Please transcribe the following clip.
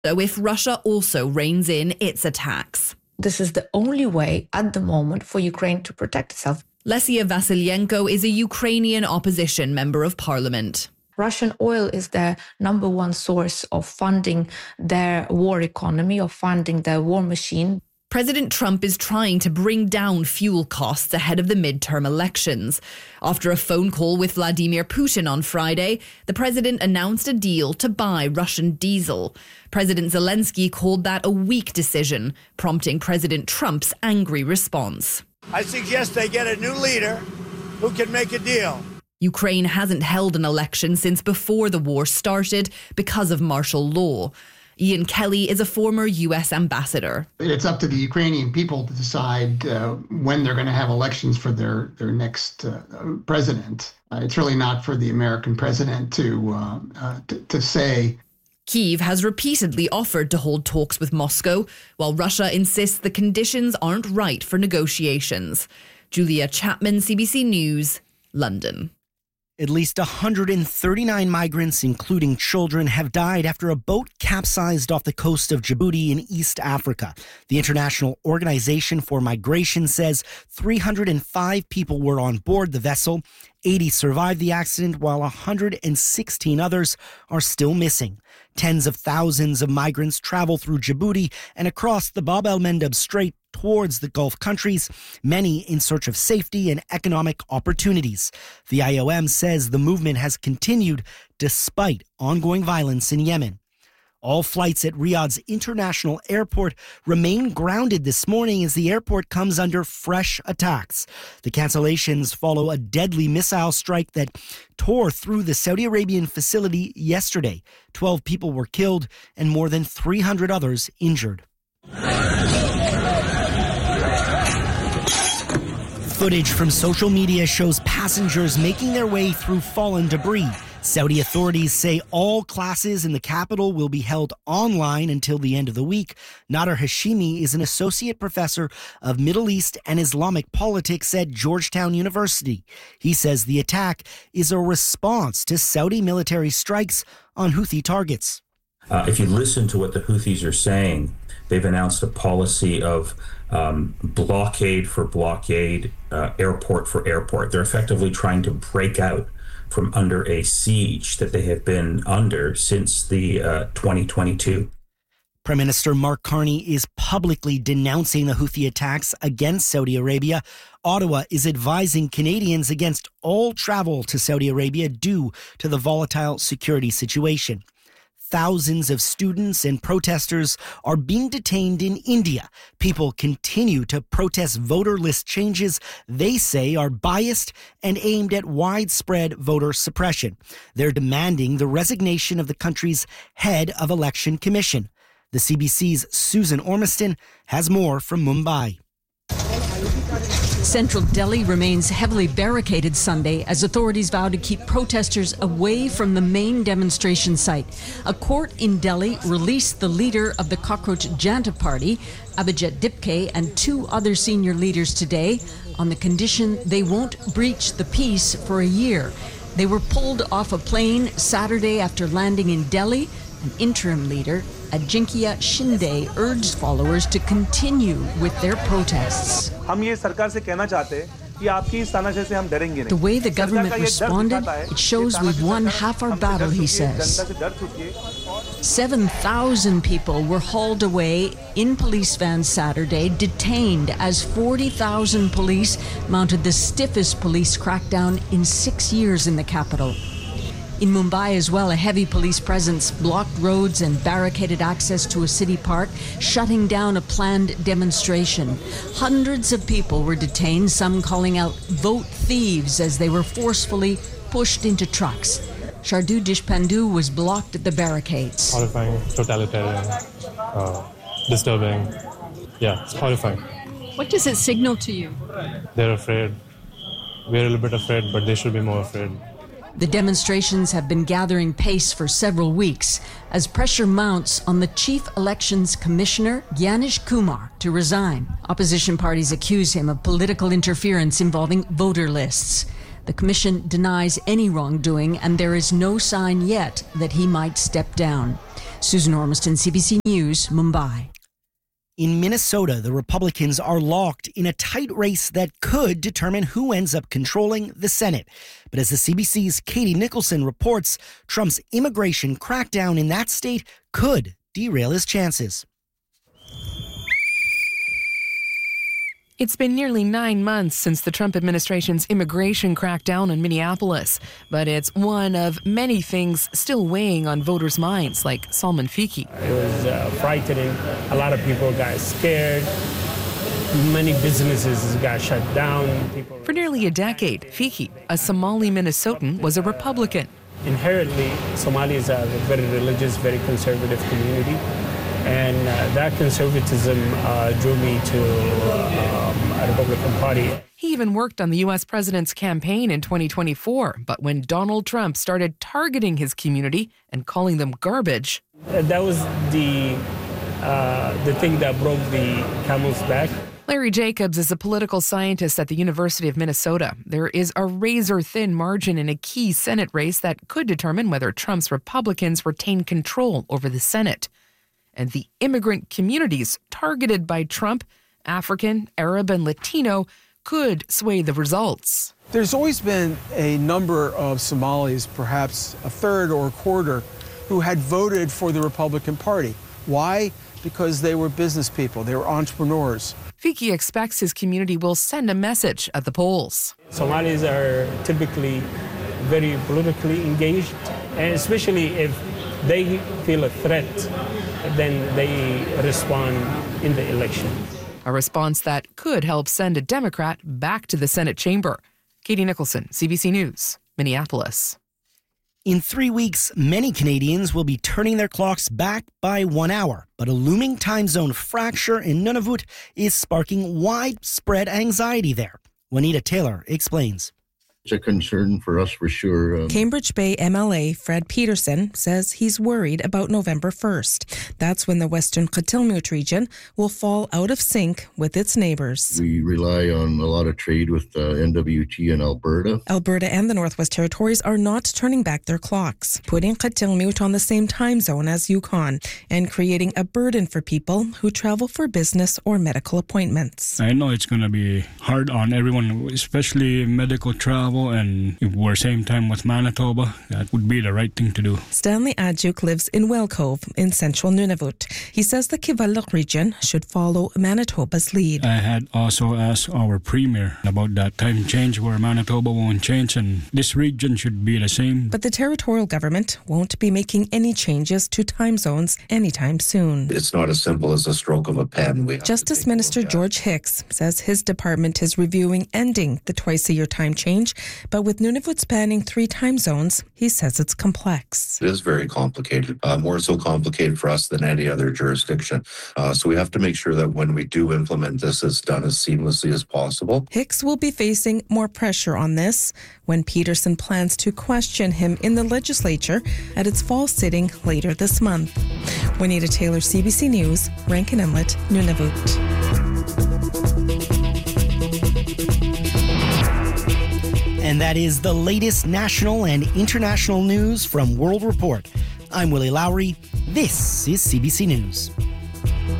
So if Russia also reins in its attacks. This is the only way at the moment for Ukraine to protect itself. Lesia Vasilyenko is a Ukrainian opposition member of parliament. Russian oil is their number one source of funding their war economy, of funding their war machine. President Trump is trying to bring down fuel costs ahead of the midterm elections. After a phone call with Vladimir Putin on Friday, the president announced a deal to buy Russian diesel. President Zelensky called that a weak decision, prompting President Trump's angry response. I suggest they get a new leader who can make a deal. Ukraine hasn't held an election since before the war started because of martial law. Ian Kelly is a former U.S. ambassador. It's up to the Ukrainian people to decide when they're going to have elections for their next president. It's really not for the American president to say. Kyiv has repeatedly offered to hold talks with Moscow, while Russia insists the conditions aren't right for negotiations. Julia Chapman, CBC News, London. At least 139 migrants, including children, have died after a boat capsized off the coast of Djibouti in East Africa. The International Organization for Migration says 305 people were on board the vessel. 80 survived the accident, while 116 others are still missing. Tens of thousands of migrants travel through Djibouti and across the Bab el-Mandeb Strait towards the Gulf countries, many in search of safety and economic opportunities. The IOM says the movement has continued despite ongoing violence in Yemen. All flights at Riyadh's international airport remain grounded this morning as the airport comes under fresh attacks. The cancellations follow a deadly missile strike that tore through the Saudi Arabian facility yesterday. 12 people were killed and more than 300 others injured. Footage from social media shows passengers making their way through fallen debris. Saudi authorities say all classes in the capital will be held online until the end of the week. Nader Hashimi is an associate professor of Middle East and Islamic politics at Georgetown University. He says the attack is a response to Saudi military strikes on Houthi targets. If you listen to what the Houthis are saying, they've announced a policy of blockade for blockade, airport for airport. They're effectively trying to break out from under a siege that they have been under since the 2022. Prime Minister Mark Carney is publicly denouncing the Houthi attacks against Saudi Arabia. Ottawa is advising Canadians against all travel to Saudi Arabia due to the volatile security situation. Thousands of students and protesters are being detained in India. People continue to protest voter list changes they say are biased and aimed at widespread voter suppression. They're demanding the resignation of the country's head of election commission. The CBC's Susan Ormiston has more from Mumbai. Central Delhi remains heavily barricaded Sunday as authorities vow to keep protesters away from the main demonstration site. A court in Delhi released the leader of the Cockroach Janta Party, Abhijit Dipke, and 2 other senior leaders today on the condition they won't breach the peace for a year. They were pulled off a plane Saturday after landing in Delhi. An interim leader, Ajinkya Shinde, urged followers to continue with their protests. The way the government responded, it shows we've won half our battle, he says. 7,000 people were hauled away in police vans Saturday, detained as 40,000 police mounted the stiffest police crackdown in 6 years in the capital. In Mumbai as well, a heavy police presence blocked roads and barricaded access to a city park, shutting down a planned demonstration. Hundreds of people were detained, some calling out vote thieves as they were forcefully pushed into trucks. Shardu Deshpandu was blocked at the barricades. Horrifying, totalitarian, disturbing. Yeah, it's horrifying. What does it signal to you? They're afraid. We're a little bit afraid, but they should be more afraid. The demonstrations have been gathering pace for several weeks as pressure mounts on the Chief Elections Commissioner, Gyanish Kumar, to resign. Opposition parties accuse him of political interference involving voter lists. The commission denies any wrongdoing, and there is no sign yet that he might step down. Susan Ormiston, CBC News, Mumbai. In Minnesota, the Republicans are locked in a tight race that could determine who ends up controlling the Senate. But as the CBC's Katie Nicholson reports, Trump's immigration crackdown in that state could derail his chances. It's been nearly 9 months since the Trump administration's immigration crackdown on Minneapolis, but it's one of many things still weighing on voters' minds, like Salman Fiki. It was frightening. A lot of people got scared. Many businesses got shut down. For nearly a decade, Fiki, a Somali Minnesotan, was a Republican. Inherently, Somalis are a very religious, very conservative community. And that conservatism drew me to a Republican Party. He even worked on the U.S. president's campaign in 2024. But when Donald Trump started targeting his community and calling them garbage... That was the thing that broke the camel's back. Larry Jacobs is a political scientist at the University of Minnesota. There is a razor-thin margin in a key Senate race that could determine whether Trump's Republicans retain control over the Senate. And the immigrant communities targeted by Trump, African, Arab, and Latino, could sway the results. There's always been a number of Somalis, perhaps a third or a quarter, who had voted for the Republican Party. Why? Because they were business people, they were entrepreneurs. Fiki expects his community will send a message at the polls. Somalis are typically very politically engaged, and especially if they feel a threat, then they respond in the election. A response that could help send a Democrat back to the Senate chamber. Katie Nicholson, CBC News, Minneapolis. In 3 weeks, many Canadians will be turning their clocks back by 1 hour. But a looming time zone fracture in Nunavut is sparking widespread anxiety there. Juanita Taylor explains. It's a concern for us for sure. Cambridge Bay MLA Fred Peterson says he's worried about November 1st. That's when the Western Kitilmuyt region will fall out of sync with its neighbors. We rely on a lot of trade with NWT and Alberta. Alberta and the Northwest Territories are not turning back their clocks, putting Kitilmuyt on the same time zone as Yukon and creating a burden for people who travel for business or medical appointments. I know it's going to be hard on everyone, especially medical travel. And if we're same time with Manitoba, that would be the right thing to do. Stanley Adjuk lives in Well Cove in central Nunavut. He says the Kivalliq region should follow Manitoba's lead. I had also asked our premier about that time change where Manitoba won't change and this region should be the same. But the territorial government won't be making any changes to time zones anytime soon. It's not as simple as a stroke of a pen. Justice Minister George Hicks says his department is reviewing ending the twice-a-year time change. But with Nunavut spanning 3 time zones, he says it's complex. It is very complicated, more so complicated for us than any other jurisdiction. So we have to make sure that when we do implement this, it's done as seamlessly as possible. Hicks will be facing more pressure on this when Peterson plans to question him in the legislature at its fall sitting later this month. Juanita Taylor, CBC News, Rankin Inlet, Nunavut. And that is the latest national and international news from World Report. I'm Willie Lowry. This is CBC News.